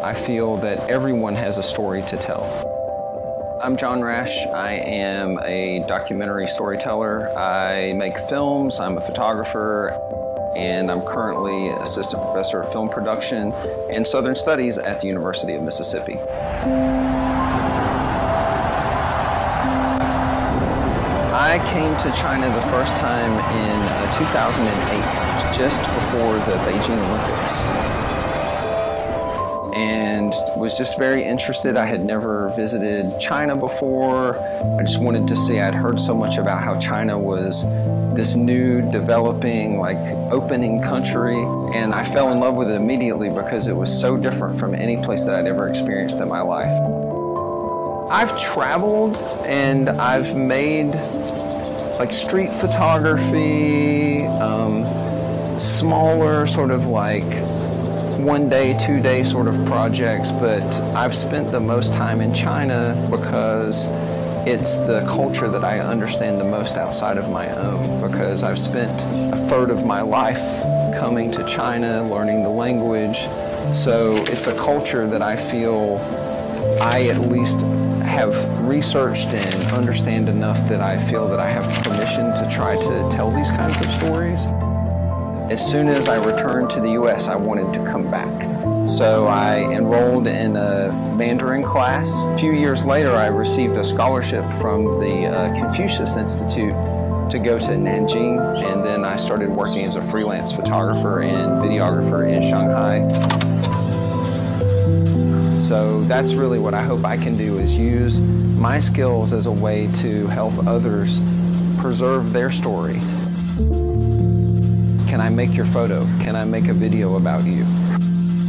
I feel that everyone has a story to tell. I'm John Rash. I am a documentary storyteller. I make films, I'm a photographer, and I'm currently assistant professor of film production and Southern Studies at the University of Mississippi. I came to China the first time in 2008, just before the Beijing Olympics, and was just very interested. I had never visited China before. I just wanted to see. I'd heard so much about how China was this new, developing, like opening country, and I fell in love with it immediately because it was so different from any place that I'd ever experienced in my life. I've traveled and I've made like street photography, smaller sort of like 1 day, 2 day sort of projects, but I've spent the most time in China because it's the culture that I understand the most outside of my own, because I've spent a third of my life coming to China, learning the language. So it's a culture that I feel I at least have researched and understand enough that I feel that I have permission to try to tell these kinds of stories. As soon as I returned to the US, I wanted to come back. So I enrolled in a Mandarin class. A few years later, I received a scholarship from the Confucius Institute to go to Nanjing, and then I started working as a freelance photographer and videographer in Shanghai. So that's really what I hope I can do, is use my skills as a way to help others preserve their story. Can I make your photo? Can I make a video about you?